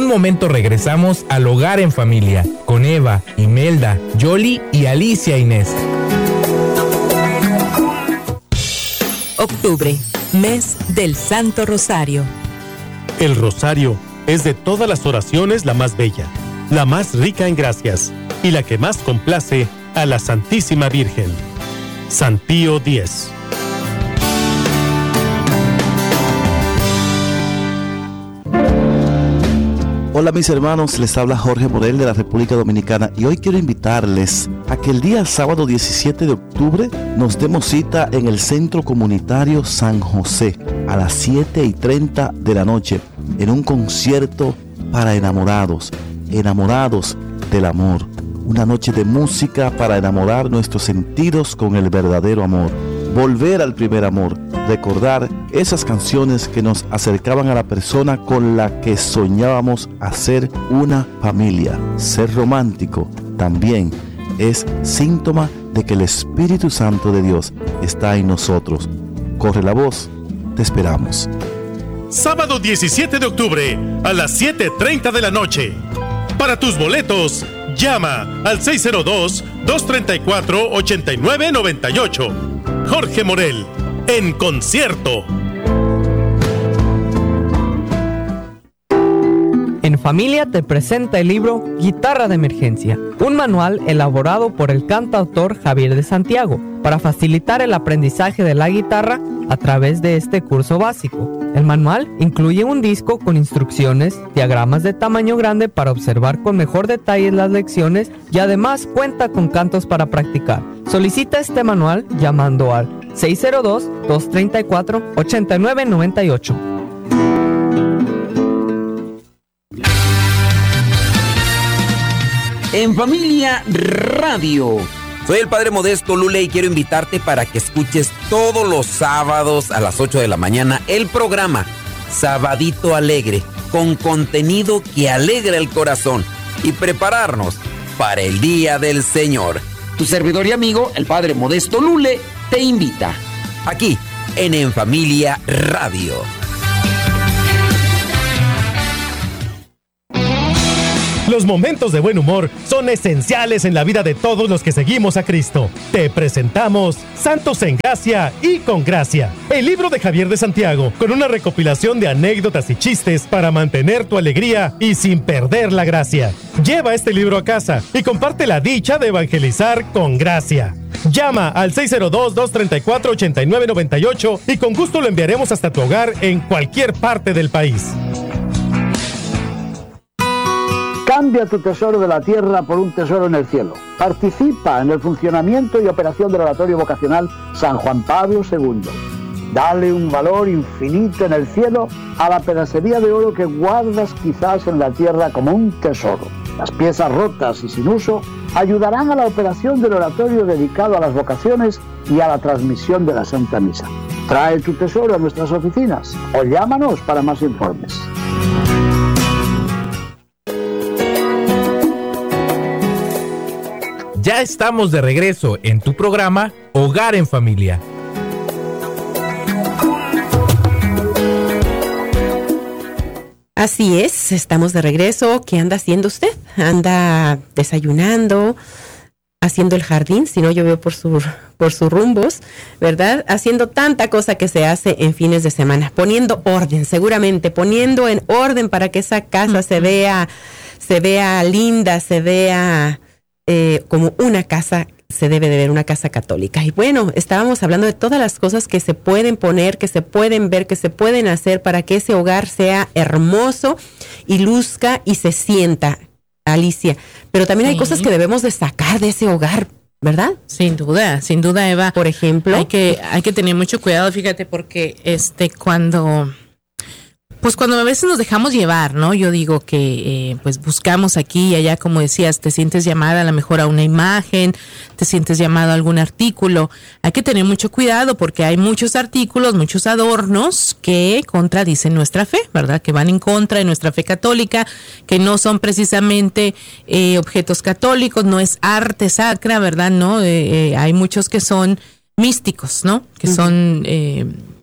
un momento regresamos al Hogar en Familia con Eva, Imelda, Yoli y Alicia Inés. Octubre, mes del Santo Rosario. El rosario es de todas las oraciones la más bella, la más rica en gracias y la que más complace a la Santísima Virgen. San Pío X. Hola mis hermanos, les habla Jorge Morel de la República Dominicana y hoy quiero invitarles a que el día sábado 17 de octubre nos demos cita en el Centro Comunitario San José a las 7:30 de la noche en un concierto para enamorados del amor. Una noche de música para enamorar nuestros sentidos con el verdadero amor. Volver al primer amor, recordar esas canciones que nos acercaban a la persona con la que soñábamos hacer una familia. Ser romántico también es síntoma de que el Espíritu Santo de Dios está en nosotros. Corre la voz, te esperamos. Sábado 17 de octubre a las 7:30 de la noche. Para tus boletos, llama al 602-234-8998. Jorge Morel, en concierto. En Familia te presenta el libro Guitarra de Emergencia, un manual elaborado por el cantautor Javier de Santiago para facilitar el aprendizaje de la guitarra a través de este curso básico. El manual incluye un disco con instrucciones, diagramas de tamaño grande para observar con mejor detalle las lecciones y además cuenta con cantos para practicar. Solicita este manual llamando al 602-234-8998. En Familia Radio. Soy el Padre Modesto Lule y quiero invitarte para que escuches todos los sábados a las 8 de la mañana el programa Sabadito Alegre, con contenido que alegra el corazón y prepararnos para el Día del Señor. Tu servidor y amigo, el Padre Modesto Lule, te invita. Aquí, en Familia Radio. Los momentos de buen humor son esenciales en la vida de todos los que seguimos a Cristo. Te presentamos Santos en Gracia y con Gracia, el libro de Javier de Santiago, con una recopilación de anécdotas y chistes para mantener tu alegría y sin perder la gracia. Lleva este libro a casa y comparte la dicha de evangelizar con gracia. Llama al 602-234-8998 y con gusto lo enviaremos hasta tu hogar en cualquier parte del país. Cambia tu tesoro de la tierra por un tesoro en el cielo. Participa en el funcionamiento y operación del oratorio vocacional San Juan Pablo II. Dale un valor infinito en el cielo a la pedacería de oro que guardas quizás en la tierra como un tesoro. Las piezas rotas y sin uso ayudarán a la operación del oratorio dedicado a las vocaciones y a la transmisión de la Santa Misa. Trae tu tesoro a nuestras oficinas o llámanos para más informes. Ya estamos de regreso en tu programa Hogar en Familia. Así es, estamos de regreso. ¿Qué anda haciendo usted? ¿Anda desayunando? ¿Haciendo el jardín? Si no, yo veo por sus rumbos, ¿verdad? Haciendo tanta cosa que se hace en fines de semana. Poniendo orden, seguramente. Poniendo en orden para que esa casa se vea linda, se vea como una casa, se debe de ver, una casa católica. Y bueno, estábamos hablando de todas las cosas que se pueden poner, que se pueden ver, que se pueden hacer para que ese hogar sea hermoso y luzca y se sienta, Alicia. Pero también hay cosas que debemos de sacar de ese hogar, ¿verdad? Sin duda, Eva. Por ejemplo, hay que tener mucho cuidado, fíjate, porque cuando a veces nos dejamos llevar, ¿no? Yo digo que pues buscamos aquí y allá, como decías, te sientes llamada a lo mejor a una imagen, te sientes llamado a algún artículo. Hay que tener mucho cuidado porque hay muchos artículos, muchos adornos que contradicen nuestra fe, ¿verdad? Que van en contra de nuestra fe católica, que no son precisamente objetos católicos, no es arte sacra, ¿verdad? No, hay muchos que son místicos, ¿no? Que son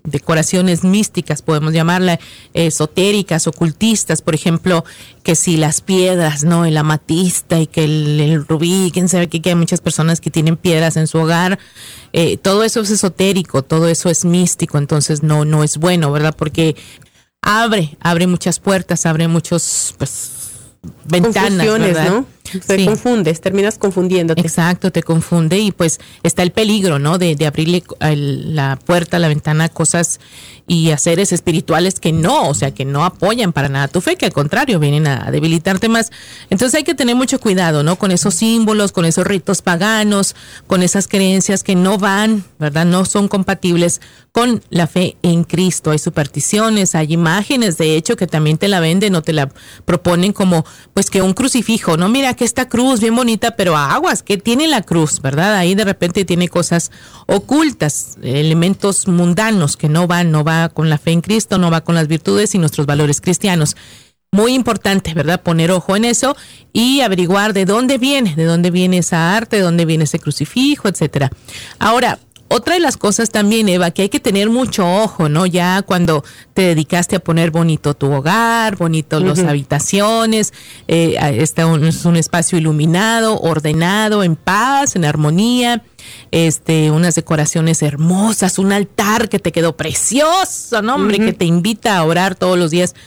decoraciones místicas, podemos llamarla, esotéricas, ocultistas, por ejemplo, que si las piedras, ¿no? El amatista y que el rubí, quién sabe qué, que hay muchas personas que tienen piedras en su hogar, todo eso es esotérico, todo eso es místico, entonces no es bueno, ¿verdad? Porque abre muchas puertas, abre muchos, pues, ventanas, ¿verdad? ¿no? Te confundes, terminas confundiéndote. Exacto, te confunde y pues está el peligro, ¿no? De abrirle la puerta, la ventana a cosas y a seres espirituales que no apoyan para nada tu fe, que al contrario, vienen a debilitarte más. Entonces hay que tener mucho cuidado, ¿no? Con esos símbolos, con esos ritos paganos, con esas creencias que no van, ¿verdad? No son compatibles con la fe en Cristo. Hay supersticiones, hay imágenes, de hecho, que también te la venden o te la proponen como, pues, que un crucifijo, ¿no? Mira que esta cruz bien bonita, pero aguas, que tiene la cruz, ¿verdad? Ahí de repente tiene cosas ocultas, elementos mundanos que no va con la fe en Cristo, no va con las virtudes y nuestros valores cristianos. Muy importante, ¿verdad? Poner ojo en eso y averiguar de dónde viene esa arte, de dónde viene ese crucifijo, etcétera. Ahora, otra de las cosas también, Eva, que hay que tener mucho ojo, ¿no? Ya cuando te dedicaste a poner bonito tu hogar, bonito las habitaciones, es un espacio iluminado, ordenado, en paz, en armonía, unas decoraciones hermosas, un altar que te quedó precioso, ¿no? Hombre, que te invita a orar todos los días.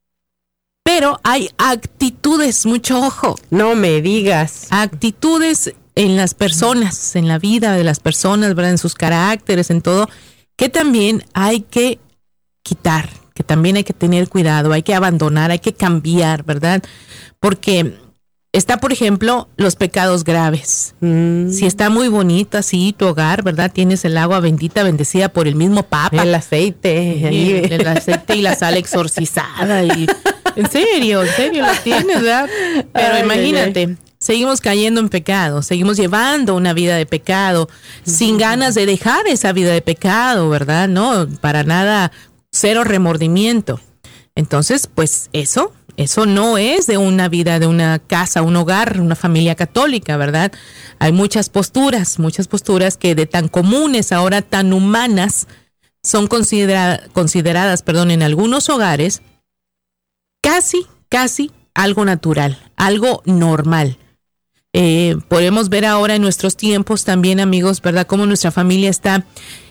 Pero hay actitudes, mucho ojo. No me digas. Actitudes en las personas, en la vida de las personas, ¿verdad? En sus caracteres, en todo, que también hay que quitar, que también hay que tener cuidado, hay que abandonar, hay que cambiar, ¿verdad? Porque está, por ejemplo, los pecados graves. Si está muy bonita así tu hogar, ¿verdad? Tienes el agua bendita, bendecida por el mismo Papa. El aceite. El aceite y la sal exorcizada. Y en serio lo tienes, ¿verdad? Pero imagínate. Seguimos cayendo en pecado, seguimos llevando una vida de pecado, sin ganas de dejar esa vida de pecado, ¿verdad? No, para nada, cero remordimiento. Entonces, pues eso no es de una vida, de una casa, un hogar, una familia católica, ¿verdad? Hay muchas posturas que de tan comunes, ahora tan humanas, son consideradas, en algunos hogares, casi algo natural, algo normal. Podemos ver ahora en nuestros tiempos también, amigos, ¿verdad? Cómo nuestra familia está